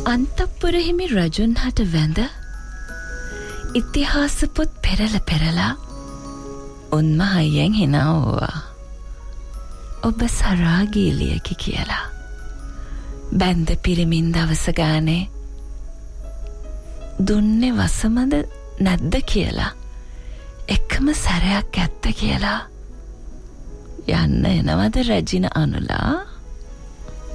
අන්තපුර හිමි රජුන් හට වැඳ ඉතිහාස පොත් පෙරලා උන්මහයෙන් හිනාවුවා. ඔබ සරාගීලියකි කියලා. බැන්ද පිරිමින් දවස ගානේ දුන්නේ වසමද නැද්ද කියලා එකම සැරයක් ඇත්ත කියලා. යන්න එනවද රැජින අනුලා?